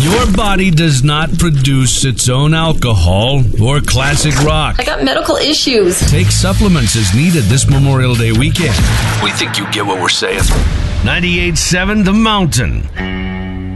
Your body does not produce its own alcohol or classic rock. I got medical issues. Take supplements as needed this Memorial Day weekend. We think you get what we're saying. 98.7 The Mountain.